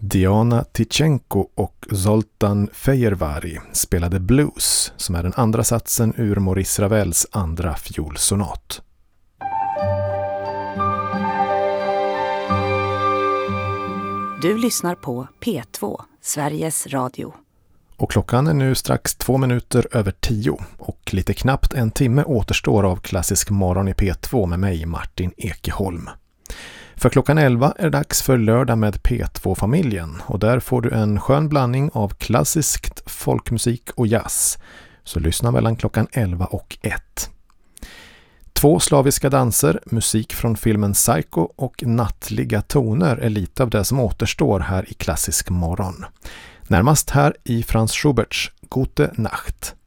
Diana Tichenko och Zoltan Fejervari spelade blues, som är den andra satsen ur Maurice Ravels andra fiolsonat. Du lyssnar på P2, Sveriges Radio. Och klockan är nu strax 2 minuter över 10 och lite knappt en timme återstår av Klassisk morgon i P2 med mig, Martin Ekeholm. För klockan 11 är det dags för lördag med P2-familjen och där får du en skön blandning av klassiskt, folkmusik och jazz. Så lyssna mellan klockan 11 och 1. 2 slaviska danser, musik från filmen Psycho och nattliga toner är lite av det som återstår här i Klassisk morgon. Närmast här i Franz Schuberts Gute Nacht.